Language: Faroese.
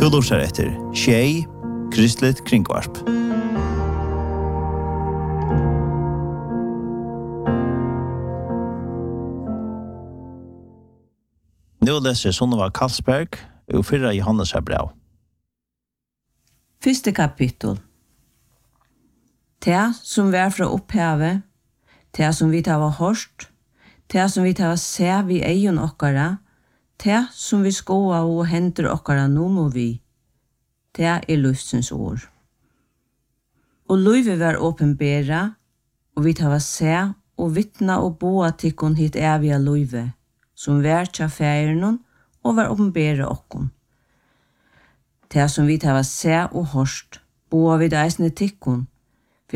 Du lurer etter Tjej, Kristligt Kringvarp. Nu läser Sunneva Karlsberg och 4 Johannes brev. Første kapittel. Det som var fra opphavet, det som vi tar hørt, det som vi tar se vi egen okkara, det som vi skoa og henter okkara nå må vi, det er livsens ord. Og løyve var åpenbæra, og vi tar se og vittna og boa tikkun hit evige løyve, som var tja færen og var åpenbæra okkon. Det som vi tar se og hørst, boa vi deisne tikkun,